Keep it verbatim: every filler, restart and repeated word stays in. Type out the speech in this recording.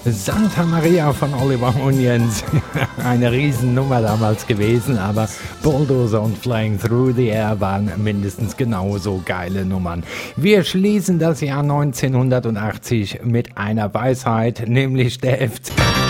Santa Maria von Oliver Onions. Eine Riesennummer damals gewesen, aber Bulldozer und Flying Through the Air waren mindestens genauso geile Nummern. Wir schließen das Jahr neunzehnhundertachtzig mit einer Weisheit, nämlich der F C